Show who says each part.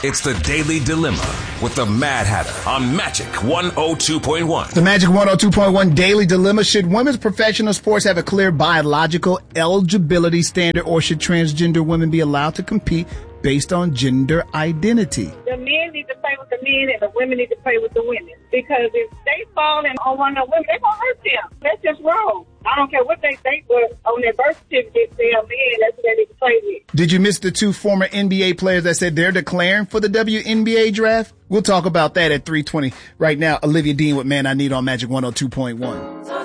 Speaker 1: It's the Daily Dilemma with the Mad Hatter on Magic 102.1.
Speaker 2: The Magic 102.1 Daily Dilemma. Should women's professional sports have a clear biological eligibility standard, or should transgender women be allowed to compete based on gender identity?
Speaker 3: The men need to play with the men and the women need to play with the women. Because if they fall in on one of the women, they're going to hurt them. That's just wrong. I don't care what they think, but on their birth certificate, they're a man. That's what they need to play with.
Speaker 2: Did you miss the two former NBA players that said they're declaring for the WNBA draft? We'll talk about that at 3:20. Right now, Olivia Dean with Man I Need on Magic 102.1.